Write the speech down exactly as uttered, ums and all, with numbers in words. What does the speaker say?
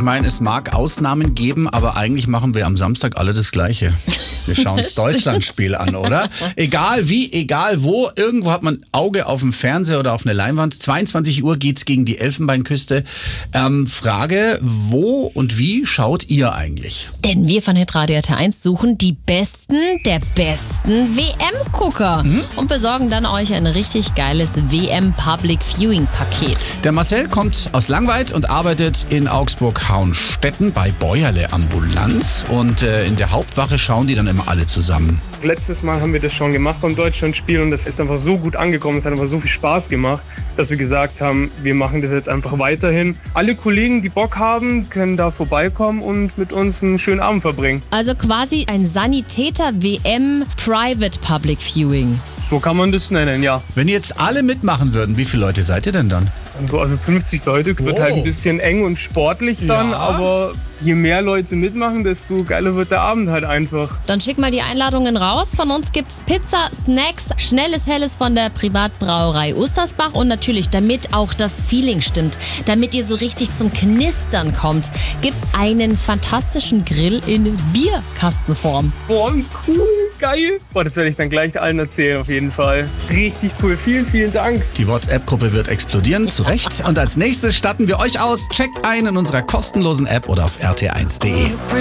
meine, es mag Ausnahmen geben, aber eigentlich machen wir am Samstag alle das Gleiche. Wir schauen das Deutschlandspiel an, oder? Egal wie, egal wo, irgendwo hat man Auge auf dem Fernseher oder auf eine Leinwand. zweiundzwanzig Uhr geht's gegen die Elfenbeinküste. Ähm, Frage, wo und wie schaut ihr eigentlich? Denn wir von Hitradio R T eins suchen die Besten der besten W M-Gucker mhm. und besorgen dann euch ein richtig geiles W M Public Viewing Paket. Der Marcel kommt aus Langweid und arbeitet in Augsburg-Hauenstetten bei Bäuerle Ambulanz. Und äh, in der Hauptwache schauen die dann immer alle zusammen. Letztes Mal haben wir das schon gemacht beim Deutschlandspiel und das ist einfach so gut angekommen, es hat einfach so viel Spaß gemacht, dass wir gesagt haben, wir machen das jetzt einfach weiterhin. Alle Kollegen, die Bock haben, können da vorbeikommen und mit uns einen schönen Abend verbringen. Also quasi ein Sanitäter-W M Private Public Viewing. So kann man das nennen, ja. Wenn jetzt alle mitmachen würden, wie viele Leute seid ihr denn dann? Also fünfzig Leute, wird wow. halt ein bisschen eng und sportlich dann, ja. Aber je mehr Leute mitmachen, desto geiler wird der Abend halt einfach. Dann schick mal die Einladungen raus. Von uns gibt's Pizza, Snacks, schnelles Helles von der Privatbrauerei Ustersbach und natürlich, damit auch das Feeling stimmt, damit ihr so richtig zum Knistern kommt, gibt's einen fantastischen Grill in Bierkastenform. Boah, cool, geil. Boah, das werde ich dann gleich allen erzählen auf jeden Fall. Richtig cool, vielen, vielen Dank. Die WhatsApp-Gruppe wird explodieren, zu Recht. Und als nächstes statten wir euch aus. Checkt ein in unserer kostenlosen App oder auf r t eins punkt d e.